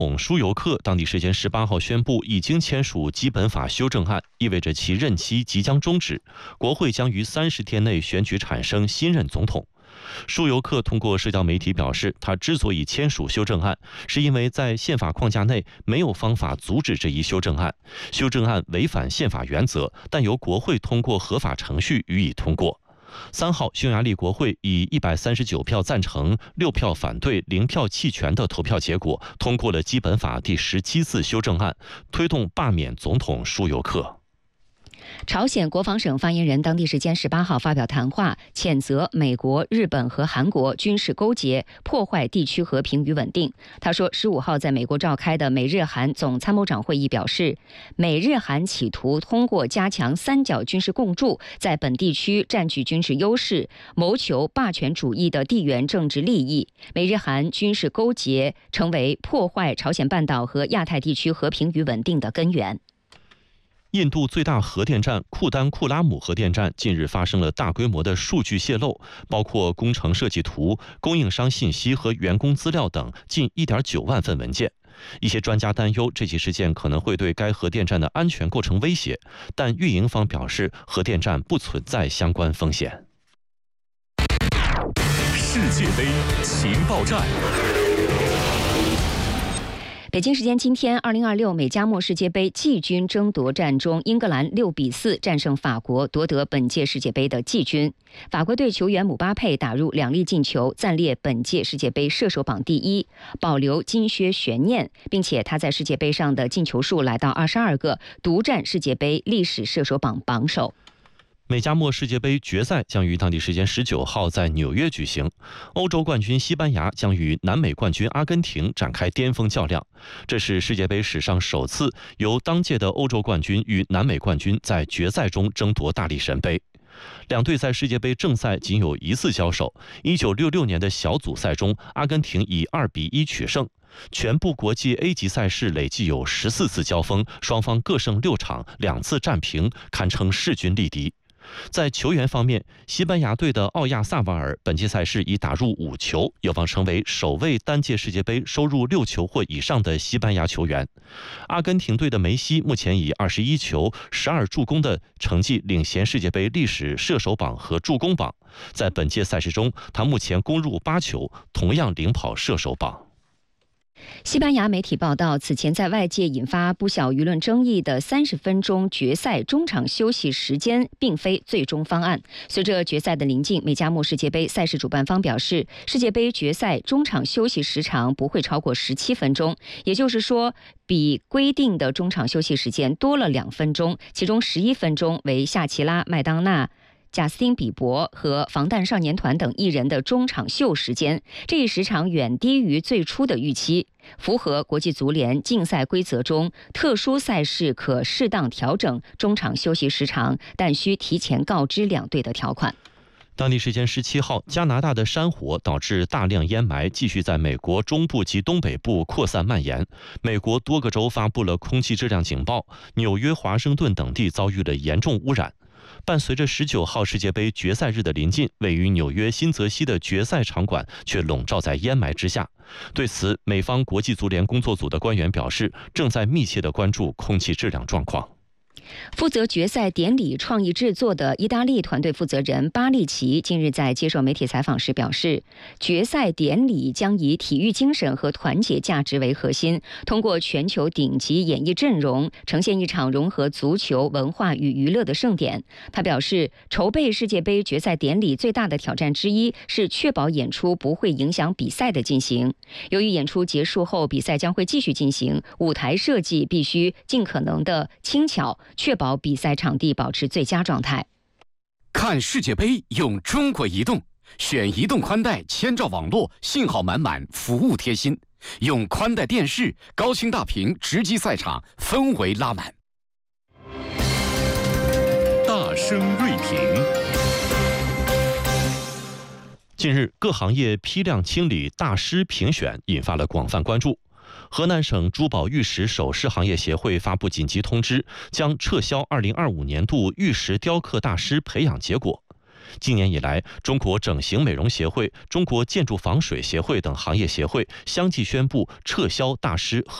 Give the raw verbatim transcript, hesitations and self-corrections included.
统舒尤克当地时间十八号宣布，已经签署基本法修正案，意味着其任期即将终止，国会将于三十天内选举产生新任总统。舒尤克通过社交媒体表示，他之所以签署修正案，是因为在宪法框架内没有方法阻止这一修正案，修正案违反宪法原则，但由国会通过合法程序予以通过。三号，匈牙利国会以一百三十九票赞成、六票反对、零票弃权的投票结果，通过了基本法第十七次修正案，推动罢免总统舒尤克。 朝鲜国防省发言人当地时间十八号发表谈话，谴责美国、日本和韩国军事勾结，破坏地区和平与稳定。他说，十五号在美国召开的美日韩总参谋长会议表示，美日韩企图通过加强三角军事共筑，在本地区占据军事优势，谋求霸权主义的地缘政治利益。美日韩军事勾结成为破坏朝鲜半岛和亚太地区和平与稳定的根源。 印度最大核电站库丹库拉姆核电站近日发生了大规模的数据泄露，包括工程设计图、供应商信息和员工资料等近 一点九万份文件。一些专家担忧这起事件可能会对该核电站的安全构成威胁，但运营方表示核电站不存在相关风险。 世界杯情报站。 北京时间今天，二零二六美加墨世界杯季军争夺战中，英格兰六比四战胜法国，夺得本届世界杯的季军。法国队球员姆巴佩打入两粒进球，暂列本届世界杯射手榜第一，保留金靴悬念，并且他在世界杯上的进球数来到二十二个，独占世界杯历史射手榜榜首。 美加墨世界杯决赛将于当地时间十九号在纽约举行，欧洲冠军西班牙将与南美冠军阿根廷展开巅峰较量。这是世界杯史上首次由当届的欧洲冠军与南美冠军在决赛中争夺大力神杯。两队在世界杯正赛仅有一次交手，一九六六年的小组赛中，阿根廷以二比一取胜。全部国际 A 级赛事累计有十四次交锋，双方各胜六场，两次战平，堪称势均力敌。在球员方面，西班牙队的奥亚萨瓦尔本届赛事已打入五球，有望成为首位单届世界杯收入六球或以上的西班牙球员。阿根廷队的梅西目前以二十一球、十二助攻的成绩领衔世界杯历史射手榜和助攻榜。在本届赛事中，他目前攻入八球，同样领跑射手榜。 西班牙媒体报道，此前在外界引发不小舆论争议的三十分钟决赛中场休息时间并非最终方案。随着决赛的临近，美加墨世界杯赛事主办方表示，世界杯决赛中场休息时长不会超过十七分钟，也就是说，比规定的中场休息时间多了两分钟，其中十一分钟为夏奇拉、麦当娜、贾斯汀·比伯和防弹少年团等艺人的中场秀时间，这一时长远低于最初的预期，符合国际足联竞赛规则中特殊赛事可适当调整中场休息时长，但需提前告知两队的条款。 当地时间十七号，加拿大的山火导致大量烟霾继续在美国中部及东北部扩散蔓延，美国多个州发布了空气质量警报，纽约、华盛顿等地遭遇了严重污染。伴随着十九号世界杯决赛日的临近，位于纽约新泽西的决赛场馆却笼罩在烟霾之下。对此，美方国际足联工作组的官员表示，正在密切地关注空气质量状况。 负责决赛典礼创意制作的意大利团队负责人巴利奇近日在接受媒体采访时表示，决赛典礼将以体育精神和团结价值为核心，通过全球顶级演艺阵容呈现一场融合足球、文化与娱乐的盛典。他表示，筹备世界杯决赛典礼最大的挑战之一是确保演出不会影响比赛的进行。由于演出结束后比赛将会继续进行，舞台设计必须尽可能的轻巧，确保比赛场地保持最佳状态。 看世界杯用中国移动，选移动宽带，千兆网络，信号满满，服务贴心。用宽带电视，高清大屏直击赛场，氛围拉满。大声锐评。 近日，各行业批量清理大师评选引发了广泛关注。河南省珠宝玉石首饰行业协会发布紧急通知，将撤销二零二五年度玉石雕刻大师培养结果。 今年以来，中国整形美容协会、中国建筑防水协会等行业协会相继宣布撤销大师